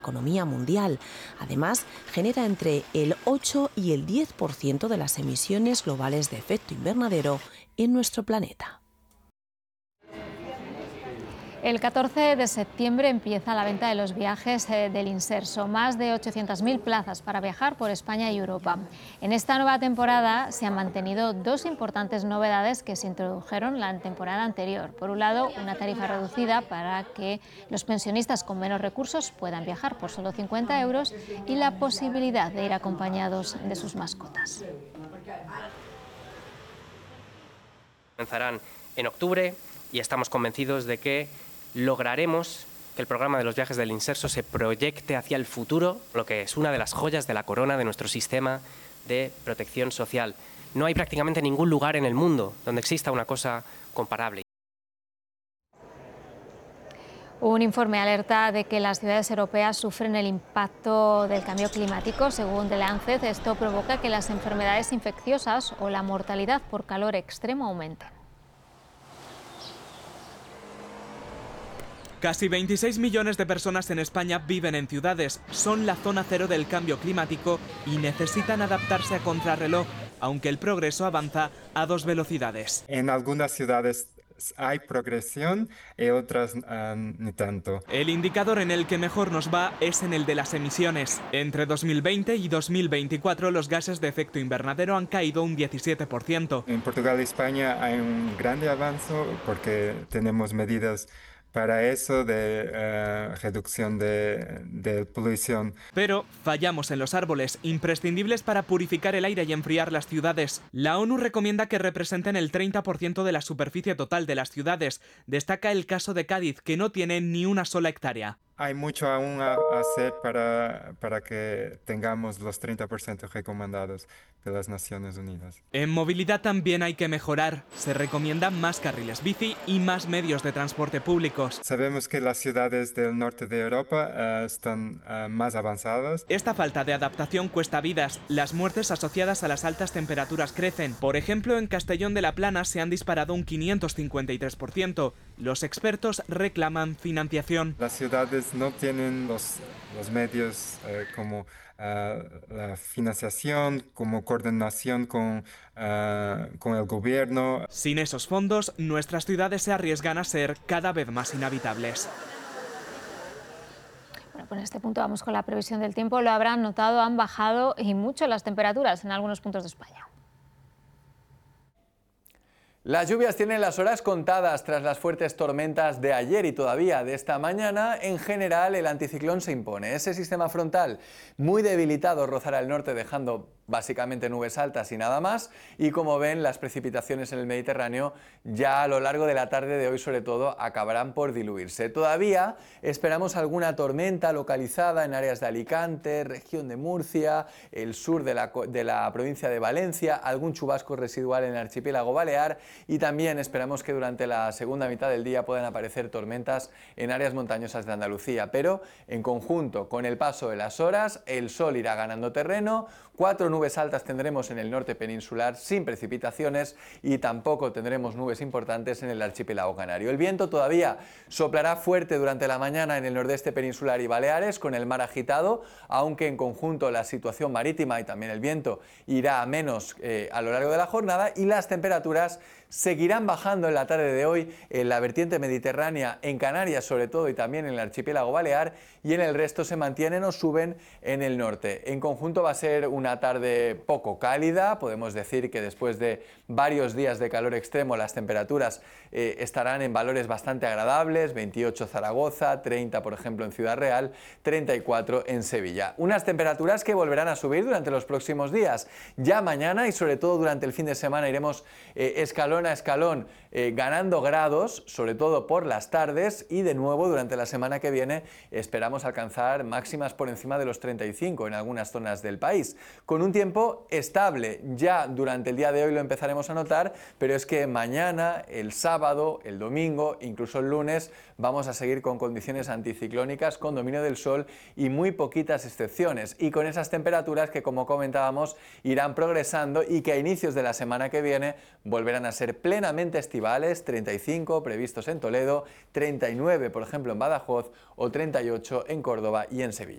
economía mundial. Además, genera entre el 8 y el 10% de las emisiones globales de efecto invernadero en nuestro planeta. El 14 de septiembre empieza la venta de los viajes del Inserso, más de 800.000 plazas para viajar por España y Europa. En esta nueva temporada se han mantenido dos importantes novedades que se introdujeron la temporada anterior. Por un lado, una tarifa reducida para que los pensionistas con menos recursos puedan viajar por solo 50 euros y la posibilidad de ir acompañados de sus mascotas. Comenzarán en octubre y estamos convencidos de que lograremos que el programa de los viajes del Inserso se proyecte hacia el futuro, lo que es una de las joyas de la corona de nuestro sistema de protección social. No hay prácticamente ningún lugar en el mundo donde exista una cosa comparable. Un informe alerta de que las ciudades europeas sufren el impacto del cambio climático. Según The Lancet, esto provoca que las enfermedades infecciosas o la mortalidad por calor extremo aumenten. Casi 26 millones de personas en España viven en ciudades, son la zona cero del cambio climático y necesitan adaptarse a contrarreloj, aunque el progreso avanza a 2 velocidades. En algunas ciudades hay progresión y otras ni tanto. El indicador en el que mejor nos va es en el de las emisiones. Entre 2020 y 2024 los gases de efecto invernadero han caído un 17%. En Portugal y España hay un grande avance porque tenemos medidas para eso de reducción de polución. Pero fallamos en los árboles, imprescindibles para purificar el aire y enfriar las ciudades. La ONU recomienda que representen el 30% de la superficie total de las ciudades. Destaca el caso de Cádiz, que no tiene ni una sola hectárea. Hay mucho aún a hacer para que tengamos los 30% recomendados de las Naciones Unidas. En movilidad también hay que mejorar. Se recomiendan más carriles bici y más medios de transporte públicos. Sabemos que las ciudades del norte de Europa están más avanzadas. Esta falta de adaptación cuesta vidas. Las muertes asociadas a las altas temperaturas crecen. Por ejemplo, en Castellón de la Plana se han disparado un 553%. Los expertos reclaman financiación. Las ciudades no tienen los medios como la financiación, como coordinación con el gobierno. Sin esos fondos, nuestras ciudades se arriesgan a ser cada vez más inhabitables. Bueno, pues en este punto vamos con la previsión del tiempo. Lo habrán notado, han bajado y mucho las temperaturas en algunos puntos de España. Las lluvias tienen las horas contadas tras las fuertes tormentas de ayer y todavía de esta mañana. En general, el anticiclón se impone. Ese sistema frontal muy debilitado rozará el norte, dejando básicamente nubes altas y nada más. Y como ven, las precipitaciones en el Mediterráneo ya a lo largo de la tarde de hoy, sobre todo, acabarán por diluirse. Todavía esperamos alguna tormenta localizada en áreas de Alicante, región de Murcia, el sur de la provincia de Valencia, algún chubasco residual en el archipiélago balear. Y también esperamos que durante la segunda mitad del día puedan aparecer tormentas en áreas montañosas de Andalucía, pero en conjunto con el paso de las horas el sol irá ganando terreno. 4 nubes altas tendremos en el norte peninsular sin precipitaciones y tampoco tendremos nubes importantes en el archipiélago canario. El viento todavía soplará fuerte durante la mañana en el nordeste peninsular y Baleares con el mar agitado, aunque en conjunto la situación marítima y también el viento irá a menos a lo largo de la jornada, y las temperaturas seguirán bajando en la tarde de hoy en la vertiente mediterránea, en Canarias sobre todo y también en el archipiélago balear, y en el resto se mantienen o suben en el norte. En conjunto va a ser una tarde poco cálida, podemos decir que después de varios días de calor extremo las temperaturas estarán en valores bastante agradables, 28 Zaragoza, 30 por ejemplo en Ciudad Real, 34 en Sevilla. Unas temperaturas que volverán a subir durante los próximos días. Ya mañana y sobre todo durante el fin de semana iremos escalón a escalón ganando grados, sobre todo por las tardes, y de nuevo durante la semana que viene esperamos alcanzar máximas por encima de los 35 en algunas zonas del país, con un tiempo estable. Ya durante el día de hoy lo empezaremos a notar, pero es que mañana, el sábado, el domingo, incluso el lunes, vamos a seguir con condiciones anticiclónicas, con dominio del sol y muy poquitas excepciones, y con esas temperaturas que, como comentábamos, irán progresando y que a inicios de la semana que viene volverán a ser plenamente estivales. 35 previstos en Toledo, 39 por ejemplo en Badajoz o 38 en Córdoba y en Sevilla.